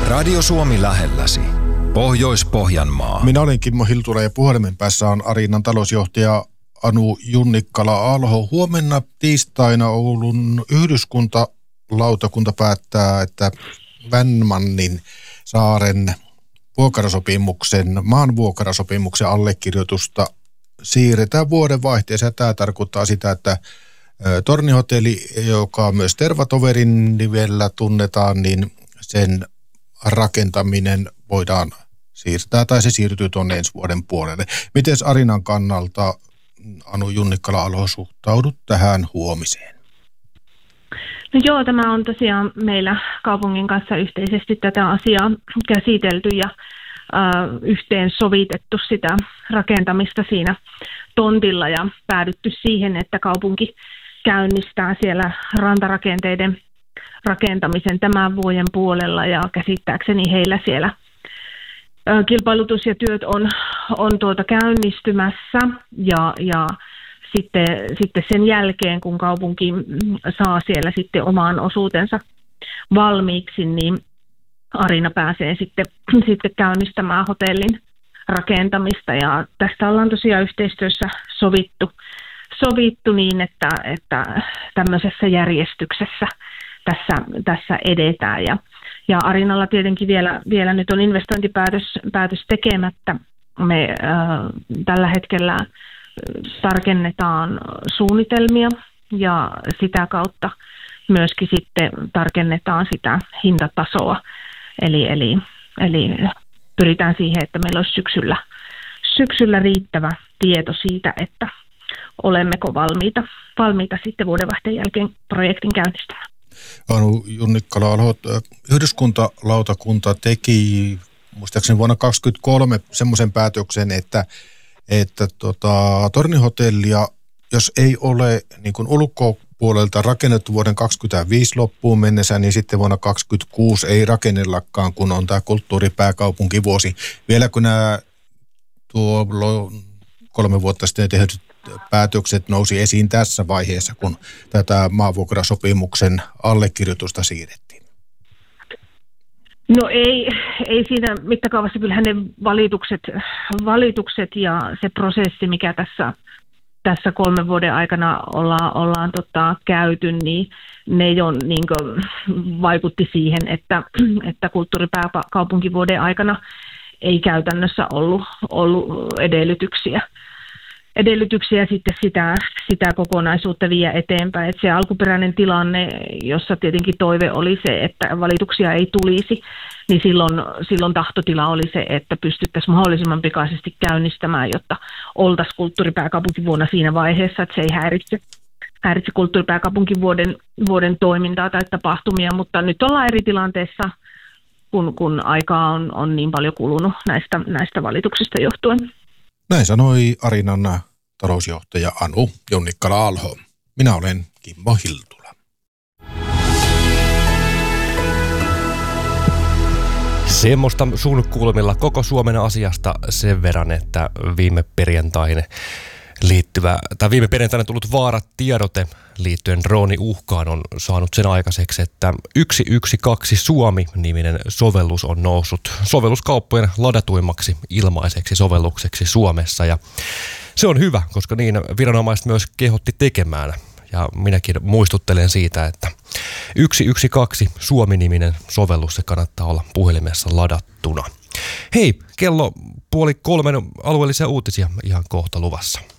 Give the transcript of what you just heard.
Radio Suomi lähelläsi. Pohjois-Pohjanmaa. Minä olen Kimmo Hiltula ja puhelimen päässä on Ariinan talousjohtaja Anu Junnikkala-Alho. Huomenna tiistaina Oulun yhdyskuntalautakunta päättää, että Vänmannin saaren maan vuokrasopimuksen allekirjoitusta siirretään vuodenvaihteessa. Tämä tarkoittaa sitä, että Tornihotelli, joka myös Tervatoverin nivellä tunnetaan, niin sen rakentaminen voidaan siirtää tai se siirtyy tuonne ensi vuoden puolelle. Miten Arinan kannalta, Anu Junnikkala-Alho, suhtaudut tähän huomiseen? No joo, tämä on tosiaan meillä kaupungin kanssa yhteisesti tätä asiaa käsitelty ja yhteen sovitettu sitä rakentamista siinä tontilla ja päädytty siihen, että kaupunki käynnistää siellä rantarakenteiden rakentamisen tämän vuoden puolella ja käsittääkseni heillä siellä kilpailutus ja työt on käynnistymässä ja sitten sen jälkeen, kun kaupunki saa siellä sitten oman osuutensa valmiiksi, niin Ariina pääsee sitten käynnistämään hotellin rakentamista ja tästä ollaan tosiaan yhteistyössä sovittu niin, että tämmöisessä järjestyksessä tässä edetään ja Ariinalla tietenkin vielä nyt on investointipäätös tekemättä. Me tällä hetkellä tarkennetaan suunnitelmia ja sitä kautta myöskin sitten tarkennetaan sitä hintatasoa. Eli pyritään siihen, että meillä olisi syksyllä riittävä tieto siitä, että olemmeko valmiita sitten vuodenvaihteen jälkeen projektin käynnistämään. Anu Junnikkala-Alho, yhdyskuntalautakunta teki muistaakseni vuonna 2023 semmoisen päätöksen, että Tornihotellia, jos ei ole niin kuin ulkopuolelta rakennettu vuoden 2025 loppuun mennessä, niin sitten vuonna 2026 ei rakennellakaan, kun on tämä kulttuuripääkaupunkivuosi. Vielä kun nämä 3 vuotta sitten tehdyt päätökset nousi esiin tässä vaiheessa, kun tätä maavuokrasopimuksen allekirjoitusta siirrettiin? No ei siinä mittakaavassa. Kyllähän ne valitukset ja se prosessi, mikä tässä 3 vuoden aikana ollaan käyty, niin ne jo vaikutti siihen, että kulttuuripääkaupunkivuoden aikana ei käytännössä ollut edellytyksiä sitten sitä kokonaisuutta viedä eteenpäin. Että se alkuperäinen tilanne, jossa tietenkin toive oli se, että valituksia ei tulisi, niin silloin tahtotila oli se, että pystyttäisiin mahdollisimman pikaisesti käynnistämään, jotta oltaisiin kulttuuripääkaupunkivuonna siinä vaiheessa, että se ei häiritse kulttuuripääkaupunkivuoden toimintaa tai tapahtumia, mutta nyt ollaan eri tilanteessa, kun aikaa on niin paljon kulunut näistä valituksista johtuen. Näin sanoi Ariinan talousjohtaja Anu Junnikkala-Alho. Minä olen Kimmo Hiltula. Semmoista sun kuulumilla koko Suomen asiasta sen verran, että viime perjantaina tullut vaaratiedote liittyen drooniuhkaan on saanut sen aikaiseksi, että 112 Suomi-niminen sovellus on noussut sovelluskauppojen ladatuimmaksi ilmaiseksi sovellukseksi Suomessa. Ja se on hyvä, koska niin viranomaiset myös kehotti tekemään. Ja minäkin muistuttelen siitä, että 112 Suomi-niminen sovellus, se kannattaa olla puhelimessa ladattuna. Hei, kello 2:30 alueellisia uutisia ihan kohta luvassa.